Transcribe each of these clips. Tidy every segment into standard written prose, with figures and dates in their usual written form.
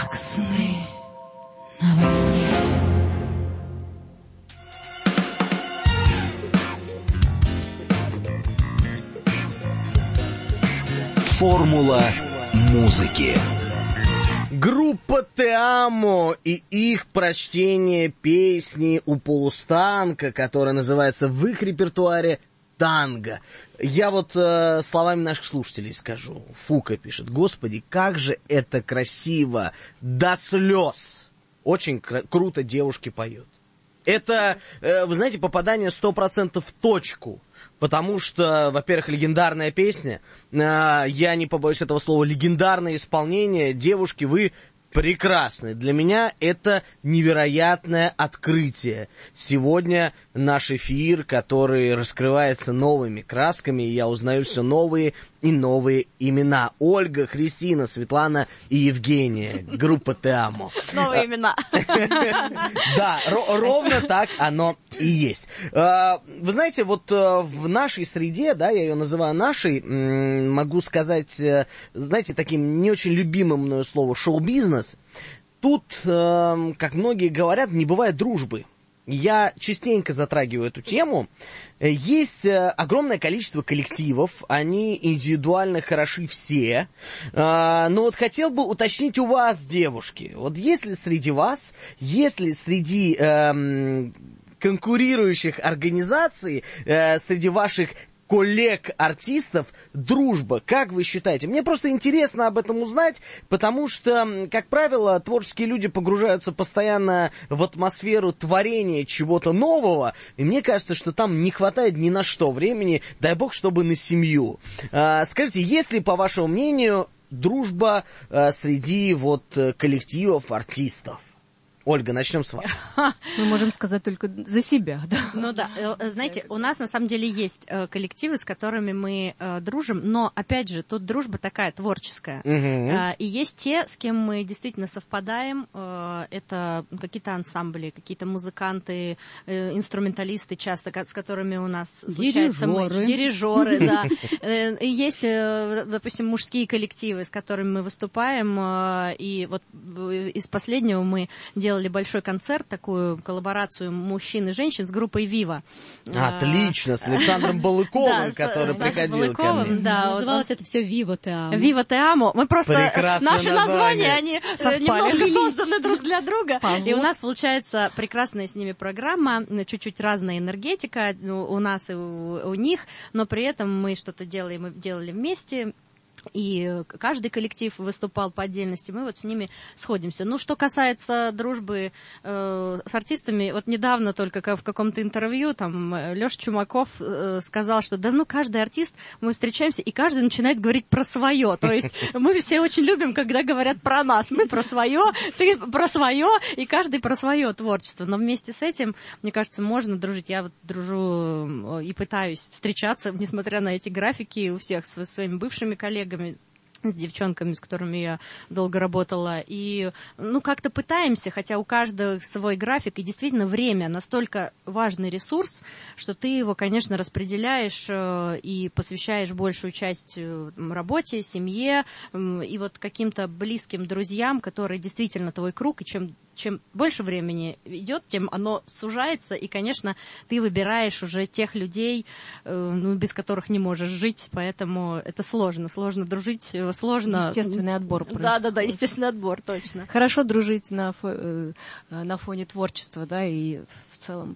как сны на войне. Формула музыки. Группа Те Амо и их прочтение песни у полустанка, которая называется в их репертуаре «Танго». Я вот словами наших слушателей скажу. Фука пишет: «Господи, как же это красиво! До слез!» Очень круто девушки поют. Это, вы знаете, попадание 100% в точку. Потому что, во-первых, легендарная песня, я не побоюсь этого слова, легендарное исполнение. Девушки, вы прекрасны. Для меня это невероятное открытие. Сегодня наш эфир, который раскрывается новыми красками, и я узнаю все новые и новые имена. Ольга, Христина, Светлана и Евгения. Группа Те Амо. Новые имена. Да, ровно так оно и есть. Вы знаете, вот в нашей среде, да, я ее называю нашей, могу сказать, знаете, таким не очень любимым мною словом шоу-бизнес. Тут, как многие говорят, не бывает дружбы. Я частенько затрагиваю эту тему. Есть огромное количество коллективов, они индивидуально хороши все. Но вот хотел бы уточнить у вас, девушки, вот если среди вас, если среди конкурирующих организаций, среди ваших коллег-артистов дружба, как вы считаете? Мне просто интересно об этом узнать, потому что, как правило, творческие люди погружаются постоянно в атмосферу творения чего-то нового, и мне кажется, что там не хватает ни на что времени, дай бог, чтобы на семью. Скажите, есть ли, по вашему мнению, дружба среди вот коллективов артистов? Ольга, начнем с вас. Мы можем сказать только за себя, да. Ну да, знаете, у нас на самом деле есть коллективы, с которыми мы дружим, но, опять же, тут дружба такая творческая. И есть те, с кем мы действительно совпадаем. Это какие-то ансамбли, какие-то музыканты, инструменталисты часто, с которыми у нас случается матч. Дирижеры, да. И есть, допустим, мужские коллективы, с которыми мы выступаем. И вот из последнего мы делали большой концерт, такую коллаборацию мужчин и женщин с группой «Вива». Отлично, с Александром Балыковым, который приходил ко мне. Да, называлось это все «Вива Те Амо». «Вива Те Амо». Мы просто... Наши названия, они немножко созданы друг для друга. И у нас получается прекрасная с ними программа, чуть-чуть разная энергетика у нас и у них, но при этом мы что-то делали вместе. И каждый коллектив выступал по отдельности, мы вот с ними сходимся. Ну, что касается дружбы с артистами, вот недавно только в каком-то интервью там Лёша Чумаков сказал, что да ну каждый артист, мы встречаемся, и каждый начинает говорить про свое. То есть мы все очень любим, когда говорят про нас. Мы про свое, ты про свое, и каждый про свое творчество. Но вместе с этим, мне кажется, можно дружить. Я вот дружу и пытаюсь встречаться, несмотря на эти графики, у всех со своими бывшими коллегами, с девчонками, с которыми я долго работала. И, ну, как-то пытаемся, хотя у каждого свой график. И действительно, время настолько важный ресурс, что ты его, конечно, распределяешь и посвящаешь большую часть работе, семье и вот каким-то близким друзьям, которые действительно твой круг. И чем больше времени идет, тем оно сужается. И, конечно, ты выбираешь уже тех людей, без которых не можешь жить. Поэтому это сложно дружить. Сложно. Естественный отбор происходит. Да, естественный отбор, точно. Хорошо дружить на фоне творчества, да, и в целом...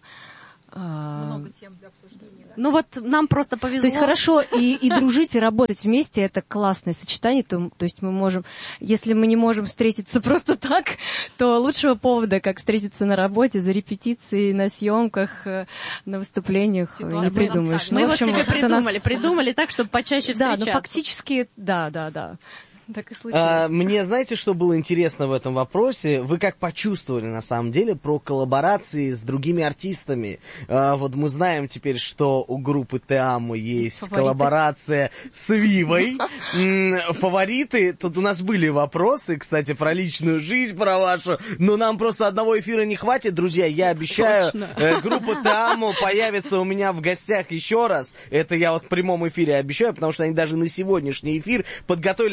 Много тем для обсуждения. Да? Ну вот нам просто повезло. То есть хорошо и дружить, и работать вместе, это классное сочетание. То есть мы можем, если мы не можем встретиться просто так, то лучшего повода, как встретиться на работе, за репетицией, на съемках, на выступлениях, не придумаешь. Мы вот себе придумали так, чтобы почаще встречаться. Да, но фактически, да. Так и случилось. Мне, знаете, что было интересно в этом вопросе? Вы как почувствовали, на самом деле, про коллаборации с другими артистами? Вот мы знаем теперь, что у группы Те Амо есть коллаборация с Вивой. Фавориты. Тут у нас были вопросы, кстати, про личную жизнь, про вашу. Но нам просто одного эфира не хватит, друзья. Я обещаю, группа Те Амо появится у меня в гостях еще раз. Это я вот в прямом эфире обещаю, потому что они даже на сегодняшний эфир подготовили 11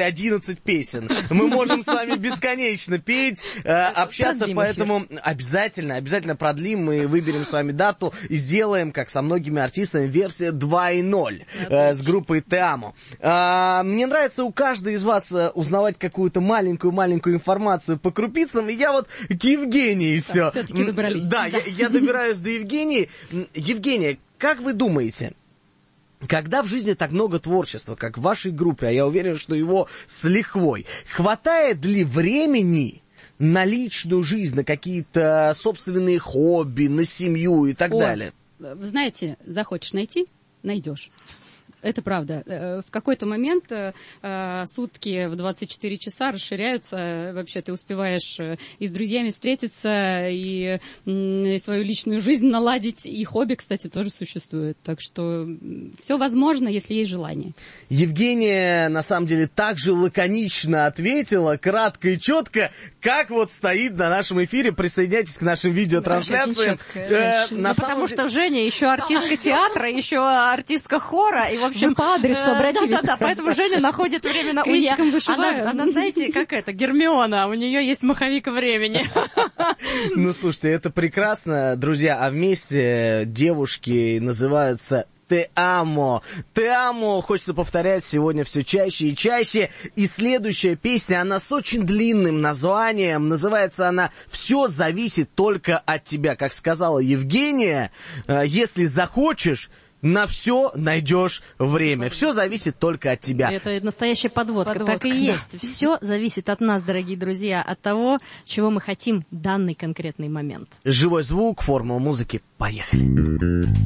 14 песен. Мы можем с вами бесконечно петь, общаться, поэтому обязательно продлим, мы выберем с вами дату и сделаем, как со многими артистами, версия 2.0 с группой Теамо. Мне нравится у каждой из вас узнавать какую-то маленькую информацию по крупицам, и я вот к Евгении все. Все-таки добрались. Да, я добираюсь до Евгении. Евгения, как вы думаете, когда в жизни так много творчества, как в вашей группе, а я уверен, что его с лихвой, хватает ли времени на личную жизнь, на какие-то собственные хобби, на семью и так далее? Знаете, захочешь найти — найдешь. Это правда. В какой-то момент сутки в 24 часа расширяются. Вообще ты успеваешь и с друзьями встретиться, и свою личную жизнь наладить. И хобби, кстати, тоже существует. Так что все возможно, если есть желание. Евгения, на самом деле, так же лаконично ответила, кратко и четко, как вот стоит на нашем эфире. Присоединяйтесь к нашим видеотрансляциям. Потому что Женя еще артистка театра, еще артистка хора, и, в общем, мы по адресу обратились. Да, поэтому Женя находит время на уе. Она, знаете, как это, Гермиона, у нее есть маховик времени. Ну, слушайте, это прекрасно, друзья, а вместе девушки называются Теамо. Теамо, хочется повторять сегодня все чаще и чаще. И следующая песня, она с очень длинным названием. Называется она «Все зависит только от тебя». Как сказала Евгения, если захочешь, на все найдешь время. Все зависит только от тебя. Это настоящая подводка. Так и есть. Все зависит от нас, дорогие друзья, от того, чего мы хотим в данный конкретный момент. Живой звук, формула музыки. Поехали.